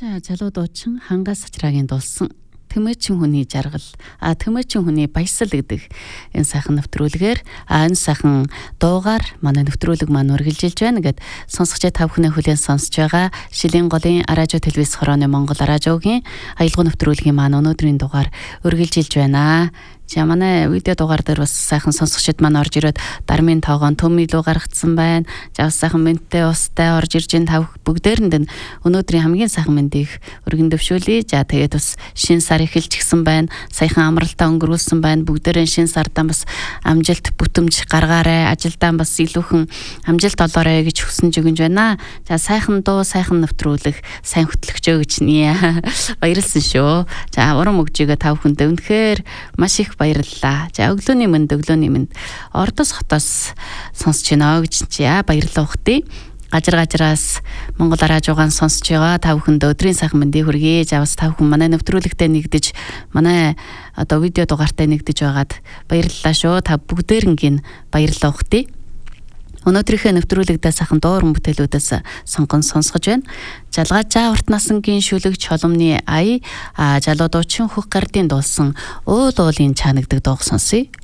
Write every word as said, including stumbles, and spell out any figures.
За залуу дуучин Хангас Сачраагийн дуулсан Тэмээчин хүний жаргал, а Тэмээчин хүний баясал гэдэг энэ сайхан нэвтрүүлгээр а энэ сайхан дуугаар манай нэвтрүүлэг маань үргэлжилж байна гэд сонсогчтой тав бүхний хүлээн сонсож байгаа Шилийн голын радио телевиз хорооны Монгол радиогийн аялал нэвтрүүлгийн маань өнөөдрийн дугаар үргэлжилж байна. За манай видео дугаар дээр бас сайхан сонсогчид маань орж ирээд дармын тоогоон төм илүү гаргацсан байна. За бас сайхан мэнттэй устай орж ирж ин тав бүгдээрэнд нь өнөөдрийн хамгийн сайхан мэндийг өргөн дэвшүүлье. За тэгээд бас шинэ сар эхэлж гисэн байна. Саяхан амралтаа өнгөрүүлсэн байна. Бүгдээрээ шинэ сардан бас амжилт бүтэмж гаргаарай. Ажилдаа бас илүүхэн амжилт олоорой гэж хүсэж өгнж байна. За сайхан дуу, сайхан нэвтрүүлэг, сайн хөтлөгчөө гэж нэ. Баярлсан шүү. За урам өгжигээ тав хүндээ үнэхээр маш их баярлалаа. За өглөөний мэнд өглөөний мэнд Ордос хотоос сонсож байна гэж чи баярлалаа ухтыг. Гажир гажраас Монгол радиогоон сонсож байгаа та бүхэнд өдрийн сайхан мэндийг хүргэе. За бас та бүхэн манай нэвтрүүлэгтээ нэгдэж манай одоо видео дугаартай нэгдэж байгаад баярлалаа шүү. Та бүгдээрнгийн баярлалаа ухтыг. Өнөөдрийнхөө нэвтрүүлэгдээ сайхан дууран бүтээлүүдээс сонгон сонсгож байна. Жалгаажаа урт насангийн шүлэг чоломны ая а жалуу дуучин хөх гардын дуулсан уул уулын чанагдаг дуу сонсъё.